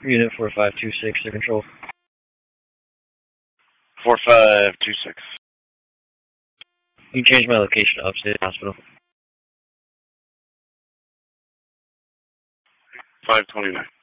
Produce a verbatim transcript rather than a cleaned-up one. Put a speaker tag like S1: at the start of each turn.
S1: Unit four five two six, to control.
S2: four five two six.
S1: You can change my location to Upstate Hospital.
S2: five twenty-nine.